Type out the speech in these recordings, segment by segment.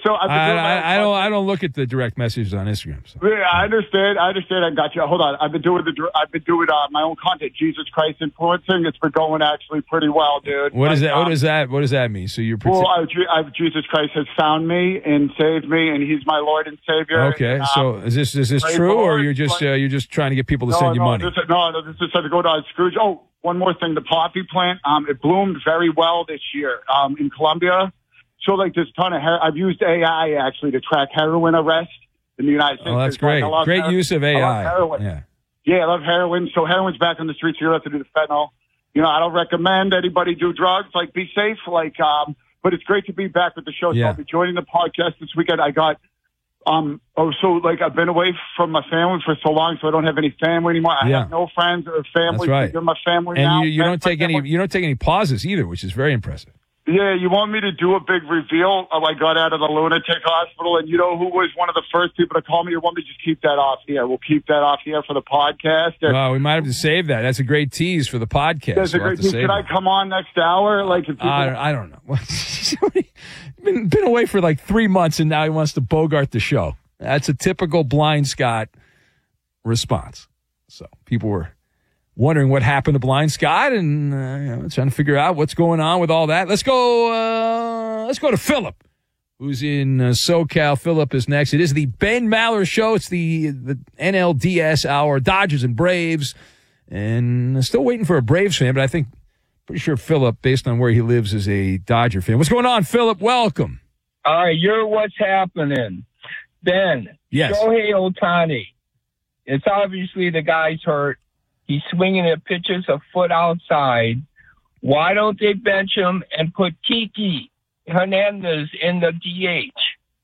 so I don't look at the direct messages on Instagram. So. Yeah, I understand. I got you. Hold on. I've been doing my own content, Jesus Christ Influencing. It's been going actually pretty well, dude. What is that? What does that mean? So you're Jesus Christ has found me and saved me, and He's my Lord and Savior. Okay. And, so is this true, or you're just trying to get people to send you money? This is to go to Scrooge. Oh, one more thing. The poppy plant. It bloomed very well this year in Colombia. So, like, there's a ton of I've used AI, actually, to track heroin arrests in the United States. Oh, that's great. Great use of AI. I love heroin. Yeah, I love heroin. So, heroin's back on the streets. So you don't have to do the fentanyl. You know, I don't recommend anybody do drugs. Like, be safe. Like, but it's great to be back with the show. So, I'll be joining the podcast this weekend. I got, I've been away from my family for so long, so I don't have any family anymore. I have no friends or family. That's right. You're my family and now. You don't take any pauses either, which is very impressive. Yeah, you want me to do a big reveal? Oh, I got out of the lunatic hospital, and you know who was one of the first people to call me? You want me to just keep that off here? We'll keep that off here for the podcast. Well, we might have to save that. That's a great tease for the podcast. That's a great tease. Can I come on next hour? Like, if I don't know. been away for like 3 months, and now he wants to bogart the show. That's a typical Blind Scott response. So people were wondering what happened to Blind Scott, and trying to figure out what's going on with all that. Let's go to Philip, who's in SoCal. Philip is next. It is the Ben Maller Show. It's the NLDS Hour, Dodgers and Braves, and still waiting for a Braves fan, but pretty sure Philip, based on where he lives, is a Dodger fan. What's going on, Philip? Welcome. All right, you're what's happening. Ben, yes. Shohei Ohtani. It's obviously the guy's hurt. He's swinging at pitches a foot outside. Why don't they bench him and put Kiki Hernandez in the DH?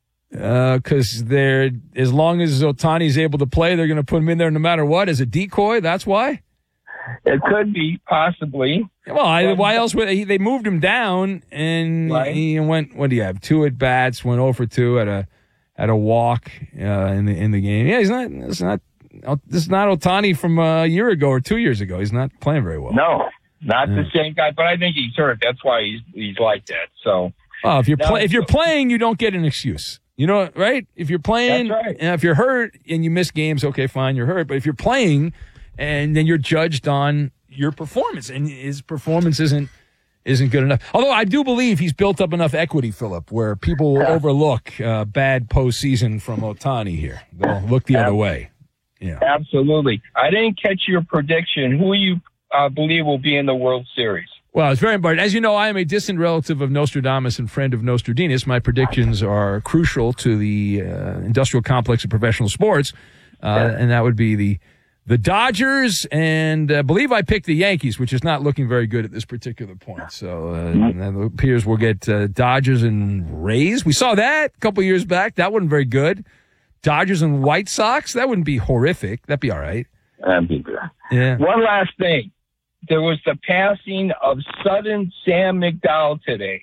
Because as long as Ohtani's able to play, they're going to put him in there no matter what as a decoy. That's why. It could be, possibly. Well, why else would they moved him down and he went? What do you have? 2 at bats, went 0 for 2 at a walk in the game. Yeah, This is not Ohtani from a year ago or 2 years ago. He's not playing very well. No, not the same guy. But I think he's hurt. That's why he's like that. So, if you're playing, you don't get an excuse. You know, right? If you're playing, that's right. And if you're hurt and you miss games, okay, fine, you're hurt. But if you're playing, and then you're judged on your performance, and his performance isn't good enough. Although I do believe he's built up enough equity, Philip, where people will overlook bad postseason from Ohtani here. They'll look the other way. Yeah, absolutely. I didn't catch your prediction. Who you believe will be in the World Series? Well, it's very important. As you know, I am a distant relative of Nostradamus and friend of Nostradinus. My predictions are crucial to the industrial complex of professional sports, and that would be the Dodgers, and I believe I picked the Yankees, which is not looking very good at this particular point. So it appears we'll get Dodgers and Rays. We saw that a couple years back. That wasn't very good. Dodgers and White Sox, that wouldn't be horrific. That'd be all right. That'd be good. Yeah. One last thing. There was the passing of Sudden Sam McDowell today.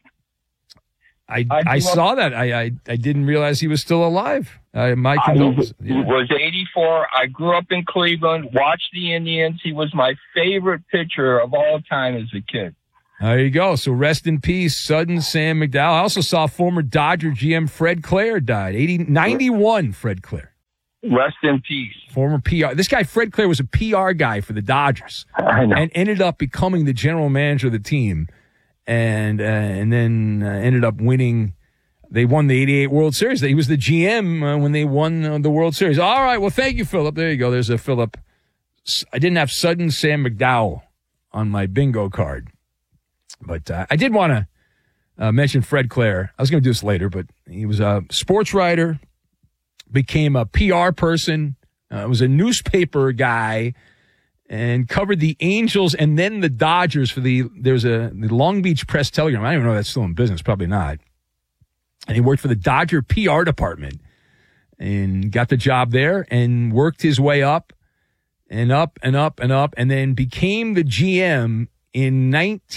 I saw that. I didn't realize he was still alive. My condolences. He was 84. I grew up in Cleveland, watched the Indians. He was my favorite pitcher of all time as a kid. There you go. So rest in peace, Sudden Sam McDowell. I also saw former Dodger GM Fred Clare died. 91, Fred Clare. Rest in peace. Former PR. This guy, Fred Clare, was a PR guy for the Dodgers. I know. And ended up becoming the general manager of the team. And then ended up winning. They won the 88 World Series. He was the GM when they won the World Series. All right. Well, thank you, Philip. There you go. There's a Philip. I didn't have Sudden Sam McDowell on my bingo card. But I did want to mention Fred Clare. I was going to do this later, but he was a sports writer, became a PR person, was a newspaper guy, and covered the Angels and then the Dodgers for the Long Beach Press Telegram. I don't even know if that's still in business, probably not. And he worked for the Dodger PR department and got the job there and worked his way up and up and up and up, and then became the GM in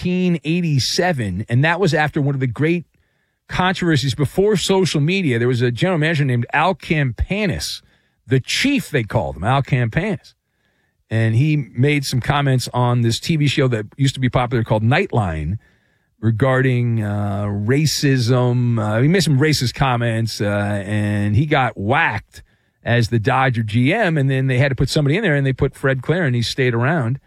1987, and that was after one of the great controversies before social media. There was a general manager named Al Campanis, the chief, they called him, Al Campanis. And he made some comments on this TV show that used to be popular called Nightline, regarding racism. He made some racist comments, and he got whacked as the Dodger GM, and then they had to put somebody in there, and they put Fred Claire, and he stayed around.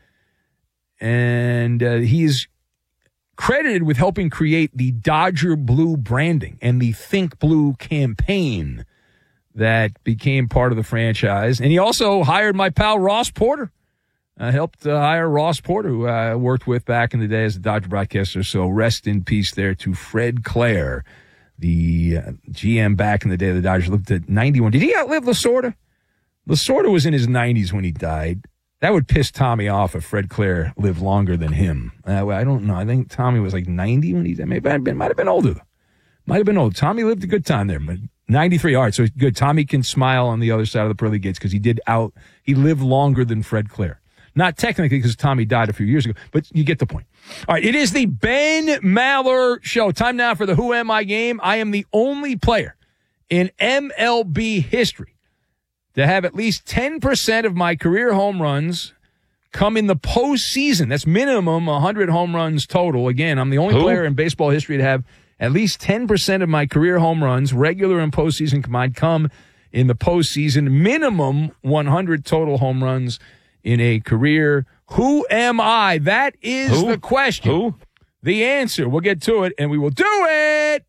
And he is credited with helping create the Dodger Blue branding and the Think Blue campaign that became part of the franchise. And he also hired my pal Ross Porter. Helped hire Ross Porter, who I worked with back in the day as a Dodger broadcaster. So rest in peace there to Fred Claire, the GM back in the day of the Dodgers. Lived at 91. Did he outlive Lasorda? Lasorda was in his 90s when he died. That would piss Tommy off if Fred Claire lived longer than him. I don't know. I think Tommy was like 90 when he died. Might have been older, though. Might have been old. Tommy lived a good time there, but 93. All right, so good. Tommy can smile on the other side of the pearly gates because he lived longer than Fred Claire. Not technically because Tommy died a few years ago, but you get the point. All right, it is the Ben Maller Show. Time now for the Who Am I game. I am the only player in MLB history to have at least 10% of my career home runs come in the postseason. That's minimum 100 home runs total. Again, I'm the only player in baseball history to have at least 10% of my career home runs, regular and postseason combined, come in the postseason. Minimum 100 total home runs in a career. Who am I? That is the question. Who? The answer. We'll get to it, and we will do it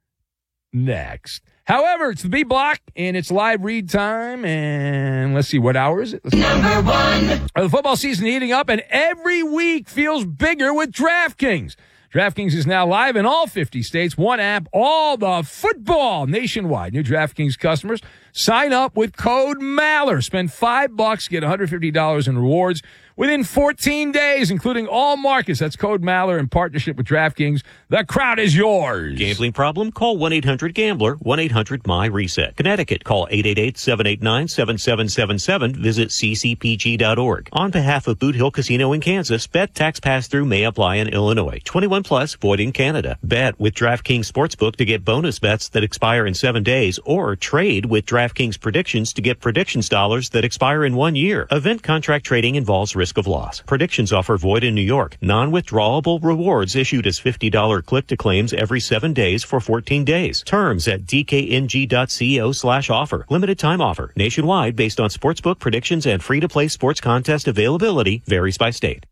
next. However, it's the B block, and it's live read time, and let's see, what hour is it? Number one. The football season heating up, and every week feels bigger with DraftKings. DraftKings is now live in all 50 states. One app, all the football nationwide. New DraftKings customers sign up with code MALLER. Spend $5, get $150 in rewards within 14 days, including all markets. That's code MALLER in partnership with DraftKings. The crowd is yours. Gambling problem? Call 1-800-GAMBLER, 1-800-MY-RESET. Connecticut, call 888-789-7777. Visit ccpg.org. On behalf of Boot Hill Casino in Kansas, bet tax pass-through may apply in Illinois. 21 plus, void in Canada. Bet with DraftKings Sportsbook to get bonus bets that expire in 7 days, or trade with DraftKings Predictions to get predictions dollars that expire in 1 year. Event contract trading involves risk of loss. Predictions offer void in New York. Non-withdrawable rewards issued as $50 click to claims every 7 days for 14 days. Terms at dkng.co/offer. Limited time offer. Nationwide based on sportsbook predictions and free-to-play sports contest availability varies by state.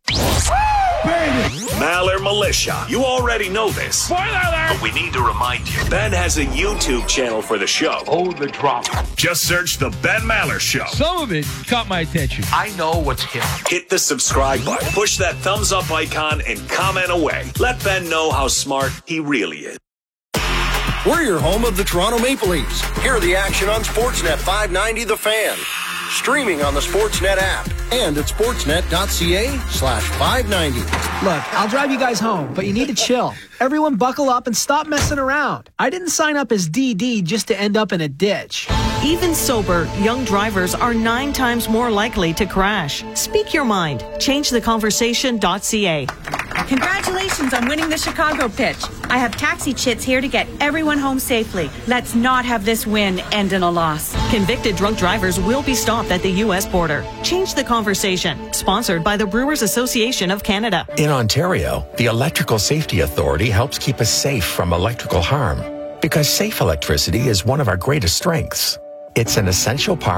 Maller Militia. You already know this. Spoiler alert! But we need to remind you. Ben has a YouTube channel for the show. Oh, the drama. Just search The Ben Maller Show. Some of it caught my attention. I know what's hip. Hit the subscribe button. Push that thumbs up icon and comment away. Let Ben know how smart he really is. We're your home of the Toronto Maple Leafs. Hear the action on Sportsnet 590 The Fan. Streaming on the Sportsnet app and at sportsnet.ca/590. Look, I'll drive you guys home, but you need to chill. Everyone buckle up and stop messing around. I didn't sign up as DD just to end up in a ditch. Even sober, young drivers are 9 times more likely to crash. Speak your mind. ChangeTheConversation.ca. Congratulations on winning the Chicago pitch. I have taxi chits here to get everyone home safely. Let's not have this win end in a loss. Convicted drunk drivers will be stopped at the U.S. border. Change the Conversation. Sponsored by the Brewers Association of Canada. In Ontario, the Electrical Safety Authority helps keep us safe from electrical harm. Because safe electricity is one of our greatest strengths. It's an essential part